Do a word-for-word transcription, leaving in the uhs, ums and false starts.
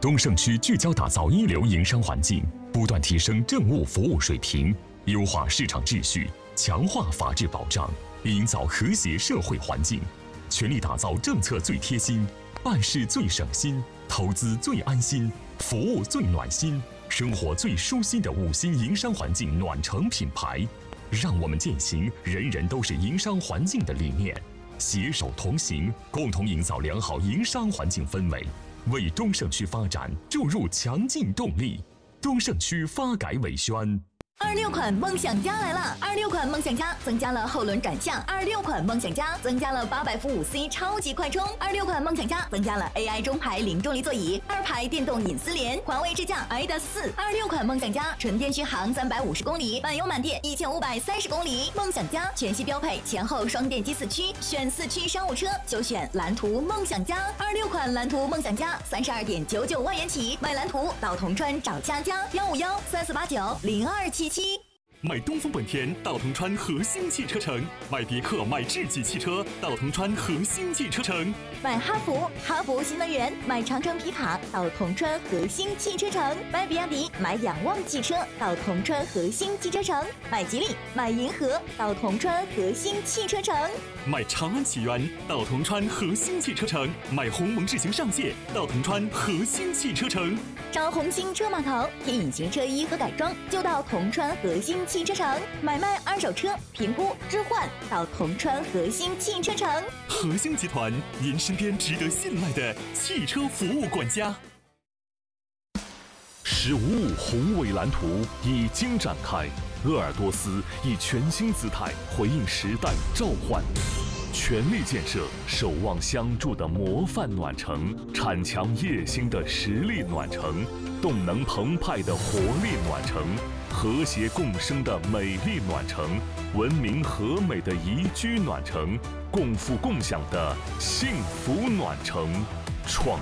东胜区聚焦打造一流营商环境，不断提升政务服务水平，优化市场秩序，强化法治保障，营造和谐社会环境，全力打造政策最贴心、办事最省心、投资最安心、服务最暖心、生活最舒心的五星营商环境暖城品牌。让我们践行人人都是营商环境的理念，携手同行，共同营造良好营商环境氛围，为东胜区发展注入强劲动力。东胜区发改委宣。 二六款梦想家来了！二六款梦想家增加了后轮转向，二六款梦想家增加了八百伏五 C 超级快充，二六款梦想家增加了 A I 中排零重力座椅，二排电动隐私联，环卫智驾 I D A S 四。二六款梦想家纯电续航三百五十公里，满油满电一千五百三十公里。梦想家全系标配前后双电机四驱，选四驱商务车就选蓝图梦想家。二六款蓝图梦想家三十二点九九万元起，买蓝图到铜川找佳佳，幺五幺三四八九零二七七。 买东风本田到铜川核心汽车城，买别克买智己汽车到铜川核心汽车城， 买哈弗哈弗新能源，买长城皮卡到铜川核心汽车城，买比亚迪买仰望汽车到铜川核心汽车城，买吉利买银河到铜川核心汽车城， 买长安启源到铜川核心汽车城，买鸿蒙智行上界到铜川核心汽车城， 找红星车码头添隐形车衣和改装就到铜川核心汽车城，买卖二手车评估置换到铜川核心汽车城。 核心集团，您身边值得信赖的汽车服务管家。 十五五宏伟蓝图已经展开，鄂尔多斯以全新姿态回应时代召唤，全力建设守望相助的模范暖城，产强业兴的实力暖城，动能澎湃的活力暖城，和谐共生的美丽暖城，文明和美的宜居暖城，共富共享的幸福暖城，创